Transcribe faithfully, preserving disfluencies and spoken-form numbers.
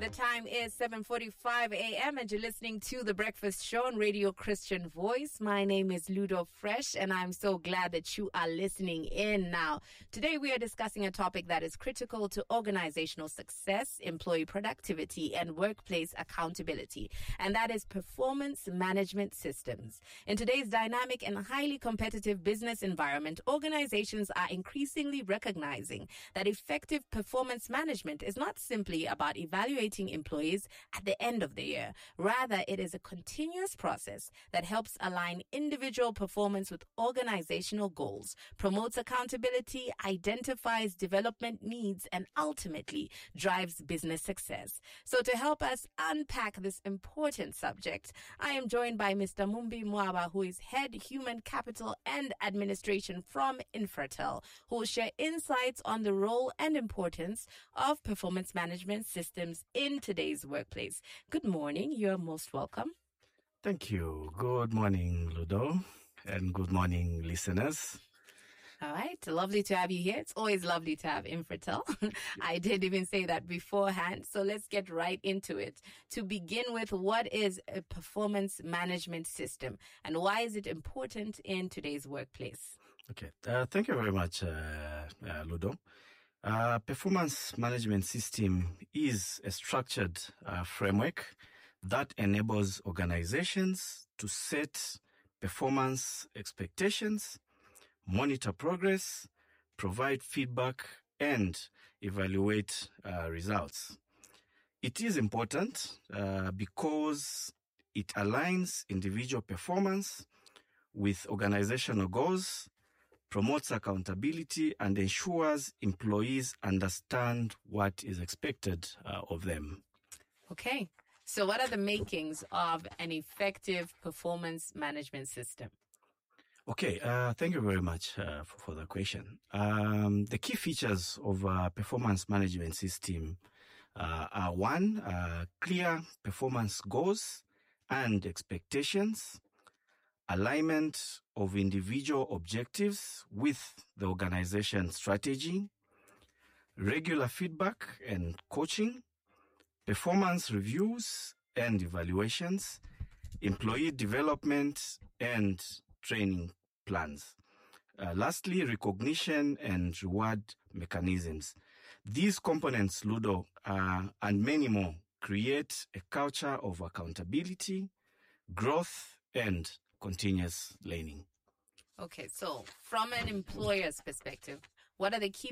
The time is seven forty-five a.m. and you're listening to The Breakfast Show on Radio Christian Voice. My name is Ludo Fresh and I'm so glad that you are listening in now. Today we are discussing a topic that is critical to organizational success, employee productivity, and workplace accountability, and that is performance management systems. In today's dynamic and highly competitive business environment, organizations are increasingly recognizing that effective performance management is not simply about evaluating employees at the end of the year. Rather, it is a continuous process that helps align individual performance with organizational goals, promotes accountability, identifies development needs, and ultimately drives business success. So to help us unpack this important subject, I am joined by Mister Mumbi Mwaba, who is Head Human Capital and Administration from Infratel, who will share insights on the role and importance of performance management systems in today's workplace. Good morning. You're most welcome. Thank you. Good morning, Ludo, and good morning, listeners. All right. Lovely to have you here. It's always lovely to have Infratel. I did even say that beforehand. So let's get right into it. To begin with, what is a performance management system and why is it important in today's workplace? Okay. Uh, thank you very much, uh, uh, Ludo. Uh, performance management system is a structured uh, framework that enables organizations to set performance expectations, monitor progress, provide feedback, and evaluate uh, results. It is important uh, because it aligns individual performance with organizational goals, promotes accountability, and ensures employees understand what is expected uh, of them. Okay. So what are the makings of an effective performance management system? Okay. Uh, thank you very much uh, for, for the question. Um, the key features of a performance management system uh, are one, uh, clear performance goals and expectations, alignment of individual objectives with the organization strategy, regular feedback and coaching, performance reviews and evaluations, employee development and training plans. Uh, lastly, recognition and reward mechanisms. These components, Ludo, uh, and many more, create a culture of accountability, growth, and continuous learning. Okay, so from an employer's perspective, what are the key